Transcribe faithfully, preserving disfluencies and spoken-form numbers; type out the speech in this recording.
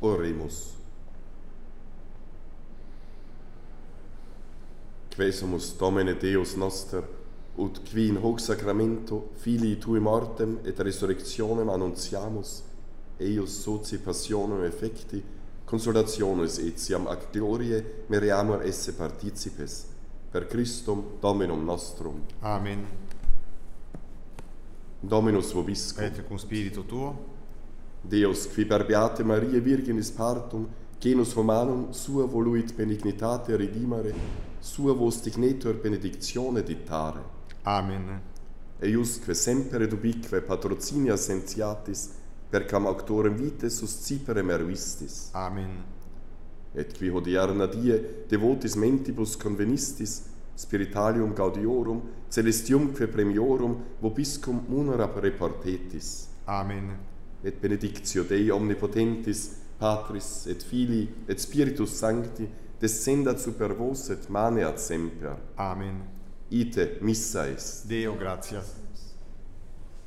Oremus. Quesumus Domine Deus noster, ut qui in hoc sacramento filii tui mortem et resurrectionem annuntiamus, eius soci passionem effecti, consolationis etiam ac gloriae meriamur esse participes, per Christum Dominum nostrum. Amen. Dominus vobiscum. Et cum spiritu tuo, Deus, qui per Beate Mariae Virginis partum, genus humanum sua voluit benignitate redimere, sua vos dignetur benedictione dictare. Amen. Eiusque semper et ubique patrocinia sentiatis, per cam auctorem vitae suscipere meruistis. Amen. Et qui hodierna die devotis mentibus convenistis, spiritualium gaudiorum, celestiumque premiorum, vobiscum munerab reportetis. Amen. Et benedictio Dei omnipotentis, Patris, et Filii, et Spiritus Sancti, descendat super vos et maneat semper. Amen. Ite missa est. Deo gratias.